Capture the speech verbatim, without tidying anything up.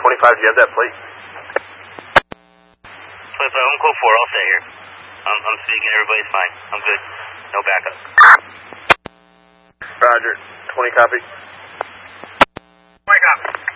twenty-five, do you have that plate? twenty-five, I'm code four, I'll stay here. I'm, I'm speaking, everybody's fine. I'm good. No backup. Roger, twenty copy. twenty copy.